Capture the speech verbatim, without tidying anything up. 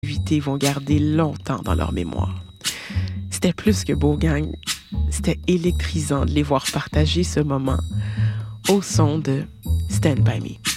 invités vont garder longtemps dans leur mémoire. C'était plus que beau, gang. C'était électrisant de les voir partager ce moment au son de Stand By Me.